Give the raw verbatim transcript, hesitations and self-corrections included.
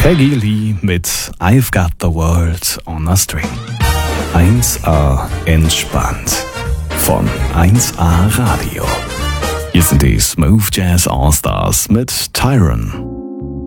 Peggy Lee mit I've Got the World on a String. eins A entspannt von eins A Radio. Hier sind die Smooth Jazz All Stars mit Tyron.